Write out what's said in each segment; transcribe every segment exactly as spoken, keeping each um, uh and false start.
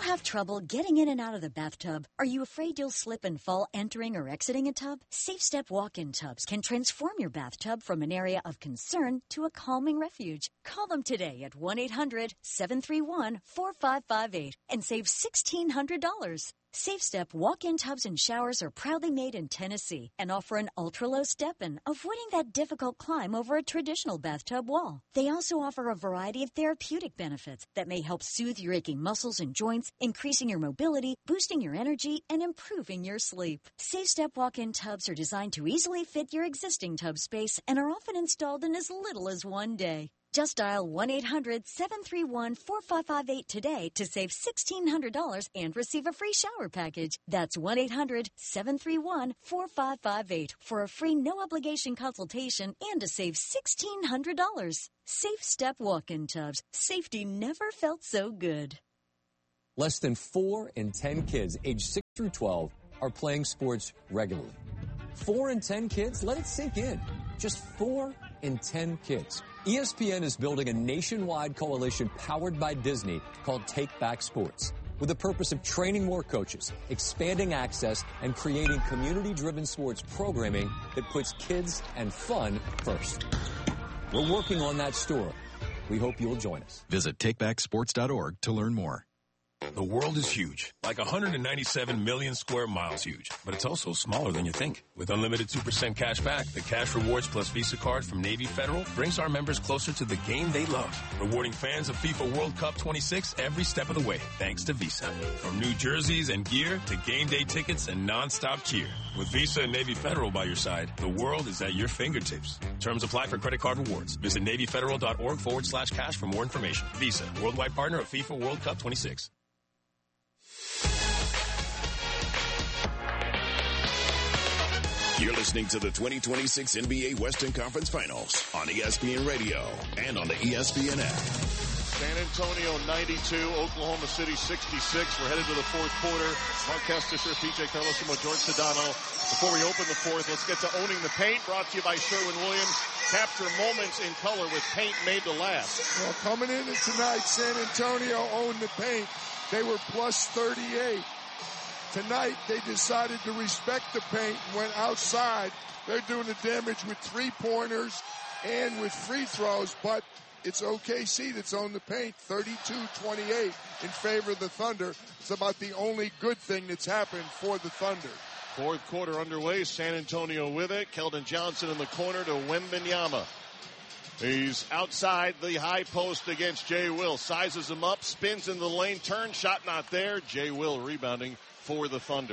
have trouble getting in and out of the bathtub? Are you afraid you'll slip and fall entering or exiting a tub? Safe Step walk-in tubs can transform your bathtub from an area of concern to a calming refuge. Call them today at one eight hundred seven three one four five five eight and save one thousand six hundred dollars. Safe Step walk-in tubs and showers are proudly made in Tennessee and offer an ultra-low step-in, avoiding that difficult climb over a traditional bathtub wall. They also offer a variety of therapeutic benefits that may help soothe your aching muscles and joints, increasing your mobility, boosting your energy, and improving your sleep. Safe Step walk-in tubs are designed to easily fit your existing tub space and are often installed in as little as one day. Just dial one eight hundred seven three one four five five eight today to save one thousand six hundred dollars and receive a free shower package. That's one eight hundred seven three one four five five eight for a free no-obligation consultation and to save one thousand six hundred dollars. Safe Step walk-in tubs. Safety never felt so good. Less than four in ten kids aged six through twelve are playing sports regularly. Four in ten kids? Let it sink in. Just four in ten kids. E S P N is building a nationwide coalition powered by Disney called Take Back Sports, with the purpose of training more coaches, expanding access, and creating community-driven sports programming that puts kids and fun first. We're working on that story. We hope you'll join us. Visit take back sports dot org to learn more. The world is huge, like one hundred ninety-seven million square miles huge, but it's also smaller than you think. With unlimited two percent cash back, the Cash Rewards Plus Visa card from Navy Federal brings our members closer to the game they love, rewarding fans of FIFA World Cup twenty-six every step of the way, thanks to Visa. From new jerseys and gear to game day tickets and nonstop cheer. With Visa and Navy Federal by your side, the world is at your fingertips. Terms apply for credit card rewards. Visit NavyFederal.org forward slash cash for more information. Visa, worldwide partner of FIFA World Cup twenty-six. You're listening to the twenty twenty-six N B A Western Conference Finals on E S P N Radio and on the E S P N app. San Antonio ninety-two, Oklahoma City sixty-six. We're headed to the fourth quarter. Mark Kestisher, P J Carlosimo, George Sedano. Before we open the fourth, let's get to Owning the Paint, brought to you by Sherwin-Williams. Capture moments in color with paint made to last. Well, coming into tonight, San Antonio owned the paint. They were plus thirty-eight. Tonight, they decided to respect the paint and went outside. They're doing the damage with three-pointers and with free throws, but it's O K C that's owned the paint, thirty-two twenty-eight in favor of the Thunder. It's about the only good thing that's happened for the Thunder. Fourth quarter underway, San Antonio with it. Keldon Johnson in the corner to Wembanyama. He's outside the high post against Jay Will. Sizes him up, spins in the lane, turn, shot not there. Jay Will rebounding for the Thunder.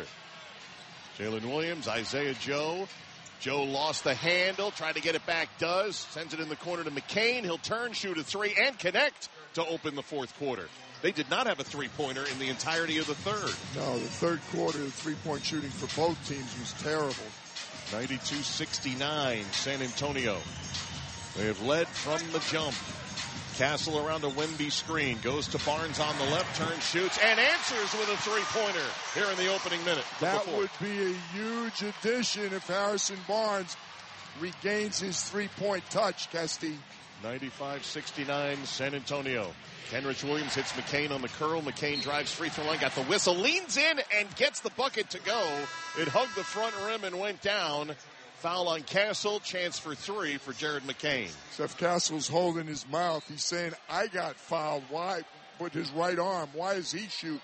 Jalen Williams, Isaiah Joe. Joe lost the handle, tried to get it back, does. Sends it in the corner to McCain. He'll turn, shoot a three, and connect to open the fourth quarter. They did not have a three-pointer in the entirety of the third. No, the third quarter, the three-point shooting for both teams was terrible. ninety-two sixty-nine, San Antonio. They have led from the jump. Castle around a Wemby screen. Goes to Barnes on the left, turns, shoots, and answers with a three-pointer here in the opening minute. That would be a huge addition if Harrison Barnes regains his three-point touch, Casti. ninety-five sixty-nine, San Antonio. Kenrich Williams hits McCain on the curl. McCain drives free throw line, got the whistle, leans in, and gets the bucket to go. It hugged the front rim and went down. Foul on Castle, chance for three for Jared McCain. Seth Castle's holding his mouth. He's saying, I got fouled. Why? With his right arm. Why is he shooting?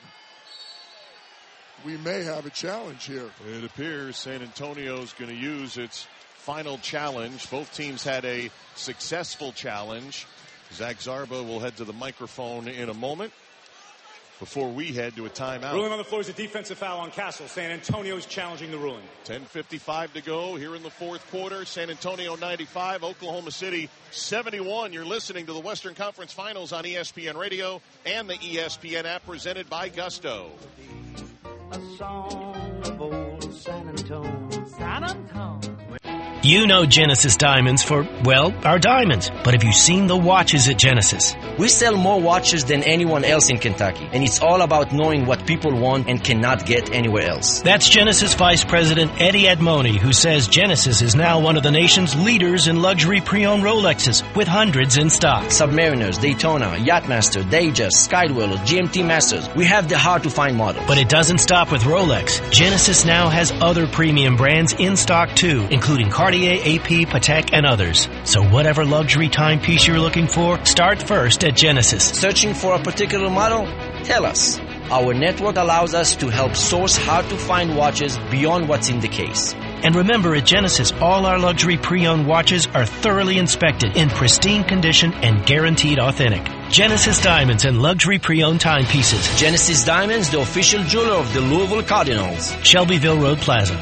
We may have a challenge here. It appears San Antonio's going to use its final challenge. Both teams had a successful challenge. Zach Zarba will head to the microphone in a moment. Before we head to a timeout. Ruling on the floor is a defensive foul on Castle. San Antonio's challenging the ruling. ten fifty-five to go here in the fourth quarter. San Antonio ninety-five, Oklahoma City seventy-one. You're listening to the Western Conference Finals on E S P N Radio and the E S P N app presented by Gusto. A song of old San Antonio. San Antonio. You know Genesis Diamonds for, well, our diamonds. But have you seen the watches at Genesis? We sell more watches than anyone else in Kentucky, and it's all about knowing what people want and cannot get anywhere else. That's Genesis Vice President Eddie Admoni, who says Genesis is now one of the nation's leaders in luxury pre-owned Rolexes, with hundreds in stock. Submariners, Daytona, Yachtmaster, Datejust, Skydweller, G M T Masters. We have the hard-to-find models. But it doesn't stop with Rolex. Genesis now has other premium brands in stock too, including Cartier, A P, Patek, and others. So whatever luxury timepiece you're looking for, start first at Genesis. Searching for a particular model? Tell us. Our network allows us to help source hard-to-find watches beyond what's in the case. And remember, at Genesis, all our luxury pre-owned watches are thoroughly inspected, in pristine condition, and guaranteed authentic. Genesis Diamonds and luxury pre-owned timepieces. Genesis Diamonds, the official jeweler of the Louisville Cardinals. Shelbyville Road Plaza.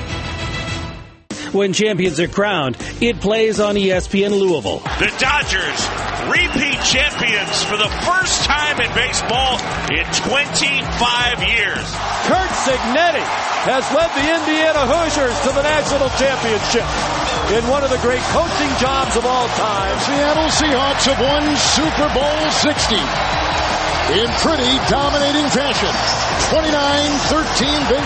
When champions are crowned, it plays on E S P N Louisville. The Dodgers, repeat champions for the first time in baseball in twenty-five years. Curt Cignetti has led the Indiana Hoosiers to the national championship in one of the great coaching jobs of all time. Seattle Seahawks have won Super Bowl sixty in pretty dominating fashion. twenty-nine thirteen.